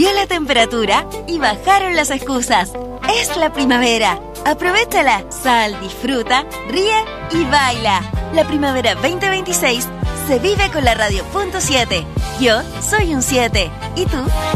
Subió la temperatura y bajaron las excusas. Es la primavera. Aprovechala, sal, disfruta, ríe y baila. La primavera 2026 se vive con la Radio.7. Yo soy un 7. ¿Y tú?